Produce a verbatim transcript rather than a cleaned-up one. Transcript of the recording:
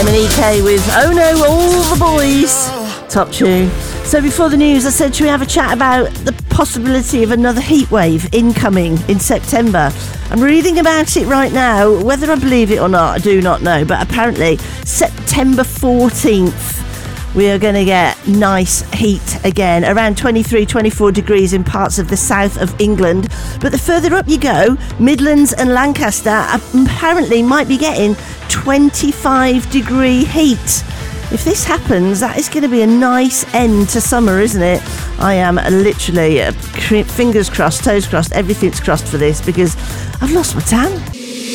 Simon E K with Oh No, All the Boys. Top tune. So before the news, I said, should we have a chat about the possibility of another heat wave incoming in September? I'm reading about it right now. Whether I believe it or not, I do not know. But apparently, September fourteenth, we are going to get nice heat again, around twenty-three, twenty-four degrees in parts of the south of England. But the further up you go, Midlands and Lancaster apparently might be getting twenty-five degree heat. If this happens, that is going to be a nice end to summer, isn't it? I am literally uh, fingers crossed, toes crossed, everything's crossed for this, because I've lost my tan.